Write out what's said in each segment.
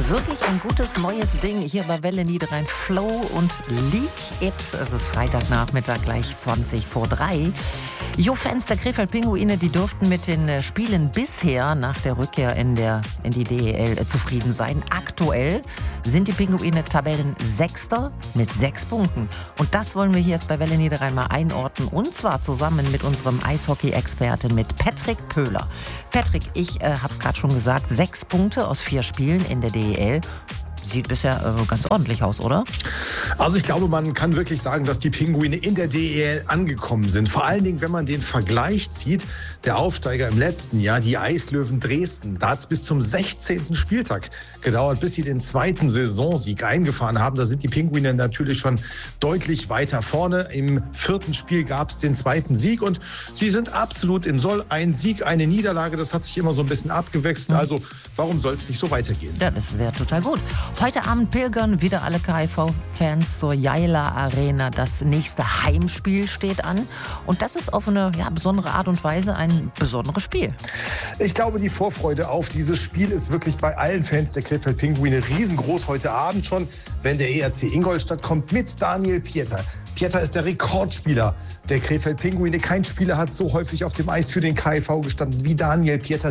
Wirklich ein gutes neues Ding hier bei Welle Niederrhein. Flow und Leak It. Es ist Freitagnachmittag, gleich 20 vor 3. Fans der Krefeld Pinguine, die dürften mit den Spielen bisher nach der Rückkehr in die DEL zufrieden sein. Aktuell sind die Pinguine Tabellensechster mit 6 Punkten. Und das wollen wir hier jetzt bei Welle Niederrhein mal einordnen. Und zwar zusammen mit unserem Eishockey-Experten, mit Patrick Pöhler. Patrick, ich habe es gerade schon gesagt, 6 Punkte aus 4 Spielen in der DEL. Sieht bisher ganz ordentlich aus, oder? Also ich glaube, man kann wirklich sagen, dass die Pinguine in der DEL angekommen sind. Vor allen Dingen, wenn man den Vergleich zieht, der Aufsteiger im letzten Jahr, die Eislöwen Dresden. Da hat es bis zum 16. Spieltag gedauert, bis sie den 2. Saisonsieg eingefahren haben. Da sind die Pinguine natürlich schon deutlich weiter vorne. Im 4. Spiel gab es den 2. Sieg und sie sind absolut im Soll. Ein Sieg, eine Niederlage, das hat sich immer so ein bisschen abgewechselt. Also warum soll es nicht so weitergehen? Ja, das wäre total gut. Heute Abend pilgern wieder alle KIV-Fans zur Jaila Arena. Das nächste Heimspiel steht an. Und das ist auf eine besondere Art und Weise ein besonderes Spiel. Ich glaube, die Vorfreude auf dieses Spiel ist wirklich bei allen Fans der Krefeld Pinguine riesengroß. Heute Abend schon, wenn der ERC Ingolstadt kommt mit Daniel Pieter. Pieter ist der Rekordspieler der Krefeld Pinguine. Kein Spieler hat so häufig auf dem Eis für den KIV gestanden wie Daniel Pieter.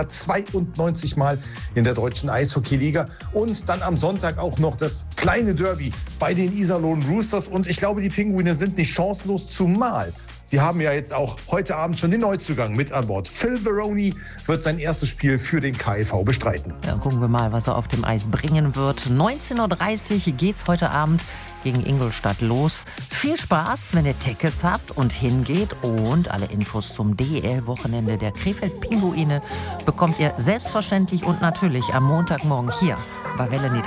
792 Mal in der deutschen Eishockeyliga. Und dann am Sonntag auch noch das kleine Derby bei den Iserlohn Roosters. Und ich glaube, die Pinguine sind nicht chancenlos, zumal sie haben ja jetzt auch heute Abend schon den Neuzugang mit an Bord. Phil Veroni wird sein erstes Spiel für den KIV bestreiten. Ja, gucken wir mal, was er auf dem Eis bringen wird. 19.30 Uhr geht's heute Abend gegen Ingolstadt los. Viel Spaß, wenn ihr Tickets habt und hingeht. Und alle Infos zum DEL-Wochenende der Krefeld Pinguine bekommt ihr selbstverständlich und natürlich am Montagmorgen hier bei Welle Niederrhein.